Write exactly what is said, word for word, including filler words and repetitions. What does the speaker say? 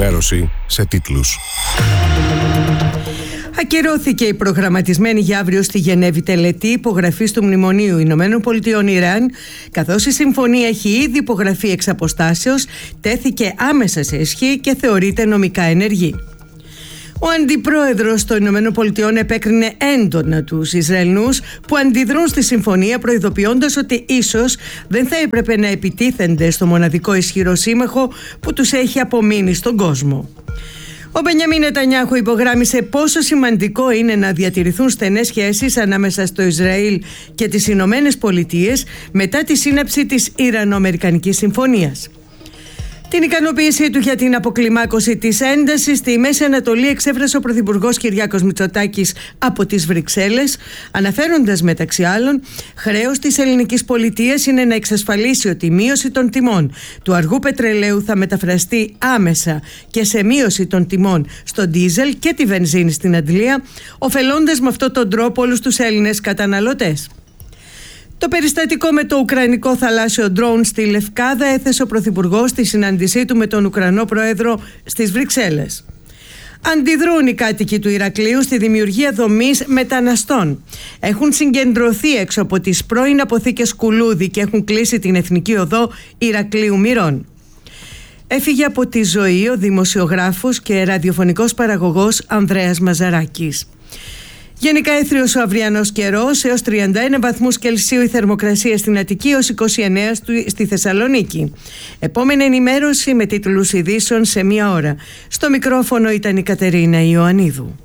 ενημέρωση σε τίτλους. Ακυρώθηκε η προγραμματισμένη για αύριο στη Γενέβη τελετή υπογραφής του Μνημονίου Ηνωμένων Πολιτειών Ιράν, καθώς η συμφωνία έχει ήδη υπογραφεί εξ αποστάσεως, τέθηκε άμεσα σε ισχύ και θεωρείται νομικά ενεργή. Ο αντιπρόεδρος των Ηνωμένων Πολιτειών επέκρινε έντονα τους Ισραηλινούς που αντιδρούν στη συμφωνία, προειδοποιώντας ότι ίσως δεν θα έπρεπε να επιτίθενται στο μοναδικό ισχυρό σύμμαχο που τους έχει απομείνει στον κόσμο. Ο Μπενιαμίν Νετανιάχου υπογράμμισε πόσο σημαντικό είναι να διατηρηθούν στενές σχέσεις ανάμεσα στο Ισραήλ και τις Ηνωμένες Πολιτείες μετά τη σύναψη της Ιρανο-Αμερικανικής Συμφωνίας. Την ικανοποίησή του για την αποκλιμάκωση της έντασης στη Μέση Ανατολή εξέφρασε ο Πρωθυπουργός Κυριάκος Μητσοτάκης από τις Βρυξέλλες, αναφέροντας μεταξύ άλλων χρέος της ελληνικής πολιτείας είναι να εξασφαλίσει ότι η μείωση των τιμών του αργού πετρελαίου θα μεταφραστεί άμεσα και σε μείωση των τιμών στο ντίζελ και τη βενζίνη στην Αντλία, ωφελώντας με αυτόν τον τρόπο όλους τους Έλληνες καταναλωτές. Το περιστατικό με το ουκρανικό θαλάσσιο ντρόουν στη Λευκάδα έθεσε ο Πρωθυπουργός στη συνάντησή του με τον Ουκρανό Πρόεδρο στις Βρυξέλλες. Αντιδρούν οι κάτοικοι του Ηρακλείου στη δημιουργία δομής μεταναστών. Έχουν συγκεντρωθεί έξω από τις πρώην αποθήκες Κουλούδη και έχουν κλείσει την εθνική οδό Ηρακλείου Μυρών. Έφυγε από τη ζωή ο δημοσιογράφος και ραδιοφωνικός παραγωγός Ανδρέας Μαζαράκης. Γενικά έθριος ο αυριανός καιρός, έως τριάντα ένα βαθμούς Κελσίου η θερμοκρασία στην Αττική, έως είκοσι εννέα στη Θεσσαλονίκη. Επόμενη ενημέρωση με τίτλους ειδήσεων σε μία ώρα. Στο μικρόφωνο ήταν η Κατερίνα Ιωαννίδου.